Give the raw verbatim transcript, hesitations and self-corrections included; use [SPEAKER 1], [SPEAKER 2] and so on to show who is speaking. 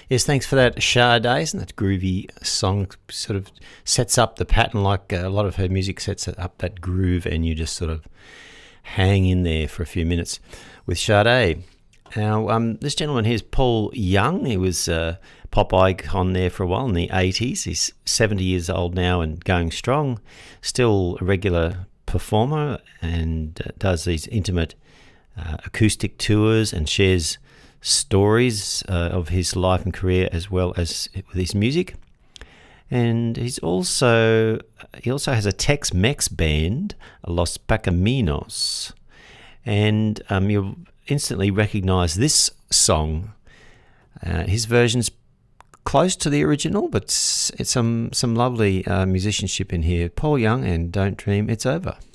[SPEAKER 1] Yes, thanks for that, Sade. Isn't that groovy song? Sort of sets up the pattern like a lot of her music sets up that groove, and you just sort of hang in there for a few minutes with Sade. Now, um, this gentleman here is Paul Young. He was a pop icon there for a while in the eighties. He's seventy years old now and going strong. Still a regular performer and uh, does these intimate uh, acoustic tours and shares stories uh, of his life and career as well as with his music. And he's also he also has a Tex-Mex band, Los Pacaminos, and um, you'll instantly recognise this song. Uh, his version's close to the original, but it's, it's some some lovely uh, musicianship in here. Paul Young and Don't Dream It's Over.